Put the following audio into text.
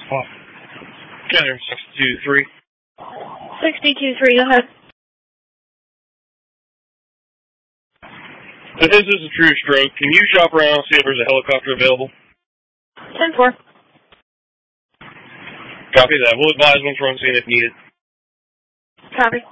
Oh. Counter 623. 623, go ahead. If this is a true stroke, can you shop around and see if there's a helicopter available? 10-4. Copy that. We'll advise once we're on scene if needed. Copy.